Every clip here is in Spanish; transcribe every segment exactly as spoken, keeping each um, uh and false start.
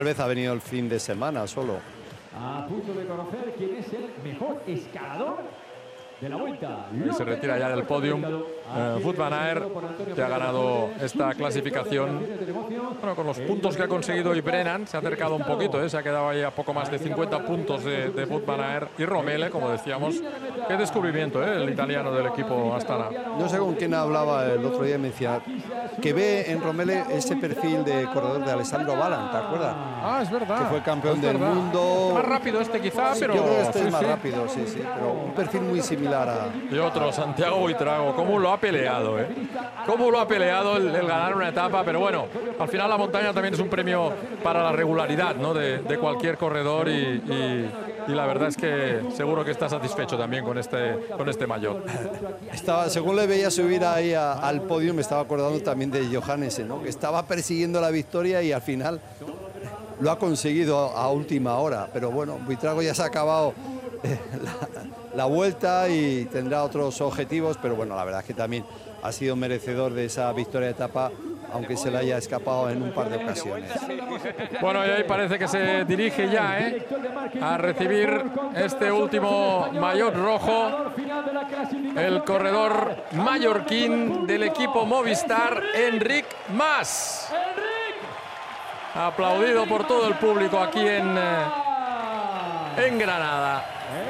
Tal vez ha venido el fin de semana solo. A punto de conocer quién es el mejor escalador de la vuelta. Y se retira ya del podium eh, Wout van Aert, que ha ganado esta clasificación. Bueno, con los puntos que ha conseguido hoy Brennan, se ha acercado un poquito, ¿eh? Se ha quedado ahí a poco más de cincuenta puntos de, de Wout van Aert. Y Romele, como decíamos, qué descubrimiento, ¿eh? El italiano del equipo Astana. No sé con quién hablaba el otro día, me decía que ve en Romele ese perfil de corredor de Alessandro Balan, ¿te acuerdas? Ah, es verdad. Que fue campeón es del verdad. mundo. Más rápido este quizá, Sí, pero... yo creo que este sí, es más sí. rápido, sí, sí, pero un perfil muy similar a... Y otro, Santiago Buitrago, cómo lo ha peleado, ¿eh? Cómo lo ha peleado el, el ganar una etapa, pero bueno, al final la montaña también es un premio para la regularidad, ¿no? de, de cualquier corredor y, y, y la verdad es que seguro que está satisfecho también con este, con este maillot. Estaba, según le veía subir ahí a, al podio, me estaba acordando también de Johannesen, ¿no? Que estaba persiguiendo la victoria y al final lo ha conseguido a última hora, pero bueno, Buitrago ya se ha acabado eh, la, la vuelta y tendrá otros objetivos, pero bueno, la verdad es que también ha sido merecedor de esa victoria de etapa, aunque se le haya escapado en un par de ocasiones. Bueno, y ahí parece que se dirige ya ¿eh? a recibir este último maillot rojo, el corredor mallorquín del equipo Movistar, Enric Mas. Aplaudido por todo el público aquí en, en Granada.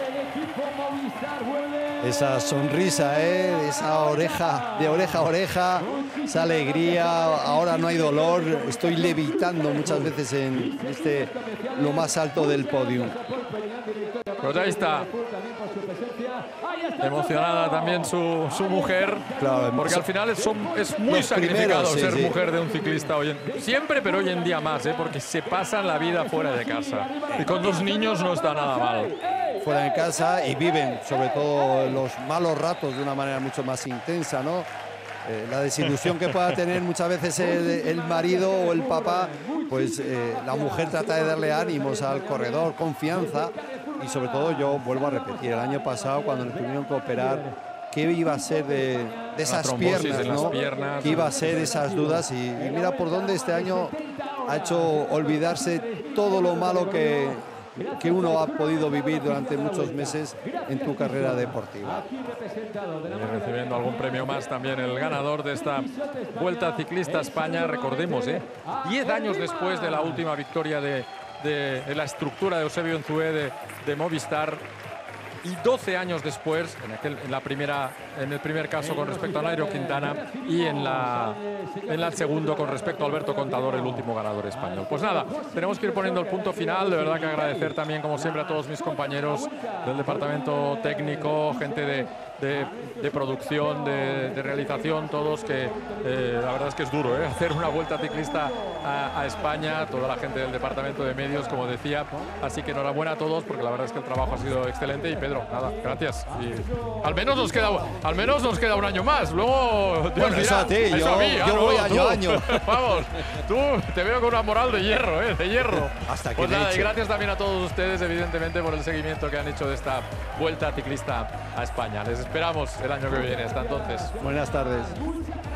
Esa sonrisa, ¿eh? Esa oreja, de oreja a oreja, esa alegría, ahora no hay dolor, estoy levitando muchas veces en este, lo más alto del podio. Pues ahí está. Emocionada también su, su mujer, claro, porque al final es, son, es muy sacrificado primeros, sí, ser sí. mujer de un ciclista hoy en, siempre, pero hoy en día más, ¿eh? Porque se pasan la vida fuera de casa y con dos niños no está nada mal. Fuera de casa y viven sobre todo los malos ratos de una manera mucho más intensa, ¿no? Eh, la desilusión que pueda tener muchas veces el, el marido o el papá, pues eh, la mujer trata de darle ánimos al corredor, confianza. Y sobre todo yo vuelvo a repetir, el año pasado cuando le tuvieron que operar, ¿qué iba a ser de, de esas piernas, en ¿no? las piernas. ¿Qué iba a ser esas dudas? Y, y mira por dónde este año ha hecho olvidarse todo lo malo que, que uno ha podido vivir durante muchos meses en tu carrera deportiva. Y recibiendo algún premio más también el ganador de esta Vuelta Ciclista a España, recordemos, ¿eh? diez años después de la última victoria de De, de la estructura de Eusebio Unzué de, de Movistar y doce años después en, aquel, en, la primera, en el primer caso con respecto a Nairo Quintana y en, la, en el segundo con respecto a Alberto Contador, el último ganador español. Pues nada, tenemos que ir poniendo el punto final. De verdad que agradecer también, como siempre, a todos mis compañeros del departamento técnico, gente de, de, de producción, de, de realización, todos que eh, la verdad es que es duro ¿eh? hacer una vuelta ciclista a, a España, toda la gente del departamento de medios, como decía. Así que enhorabuena a todos, porque la verdad es que el trabajo ha sido excelente. Y Pedro, nada, gracias. Y al menos nos queda, al menos nos queda un año más. Luego, Dios bueno, dirá, eso a ti, eso yo, a mí, yo ah, no, voy tú. año a año. Vamos, tú te veo con una moral de hierro, ¿eh? De hierro. Hasta que pues nada, leche. y gracias también a todos ustedes, evidentemente, por el seguimiento que han hecho de esta Vuelta Ciclista a España. Les esperamos el año que viene. Hasta entonces. Buenas tardes.